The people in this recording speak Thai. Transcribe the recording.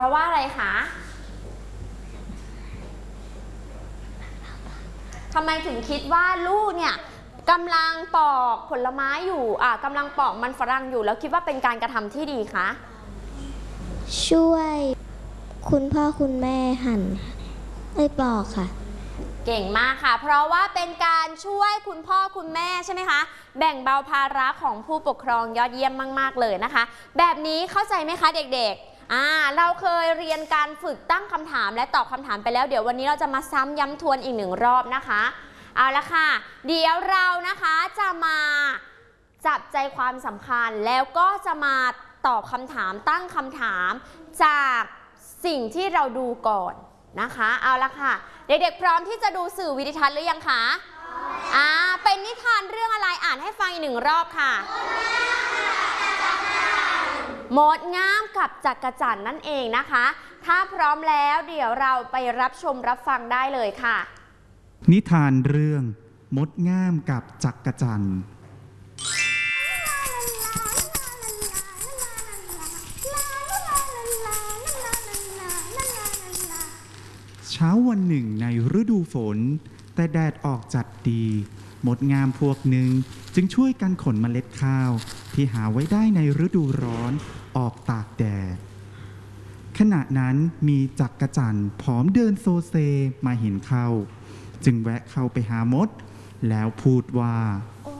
เพราะว่าอะไรคะทำไมถึงคิดว่าลูกเนี่ยกำลังปอกผลไม้อยู่กำลังปอกมันฝรั่งอยู่แล้วคิดว่าเป็นการกระทำที่ดีคะช่วยคุณพ่อคุณแม่หั่นปอกค่ะเก่งมากค่ะเพราะว่าเป็นการช่วยคุณพ่อคุณแม่ใช่ไหมคะแบ่งเบาภาระของผู้ปกครองยอดเยี่ยมมากๆเลยนะคะแบบนี้เข้าใจไหมคะเด็กๆเราเคยเรียนการฝึกตั้งคำถามและตอบคำถามไปแล้วเดี๋ยววันนี้เราจะมาซ้ำย้ำทวนอีกหนึ่งรอบนะคะเอาละค่ะเดี๋ยวเรานะคะจะมาจับใจความสำคัญแล้วก็จะมาตอบคำถามตั้งคำถามจากสิ่งที่เราดูก่อนนะคะเอาละค่ะเด็กๆพร้อมที่จะดูสื่อวิดิทัศน์หรือยังคะเป็นนิทานเรื่องอะไรอ่านให้ฟังอีกหนึ่งรอบค่ะมดงามกับจักรจั่นนั่นเองนะคะถ้าพร้อมแล้วเดี๋ยวเราไปรับชมรับฟังได้เลยค่ะนิทานเรื่องมดงามกับจักรจั่นเช้าวันหนึ่งในฤดูฝนแต่แดดออกจัดดีมดงามพวกหนึ่งจึงช่วยกันขนเมล็ดข้าวที่หาไว้ได้ในฤดูร้อนออกตากแดดขณะนั้นมีจักรจั่นผอมเดินโซเซมาเห็นเข้าจึงแวะเข้าไปหามดแล้วพูดว่าโอ้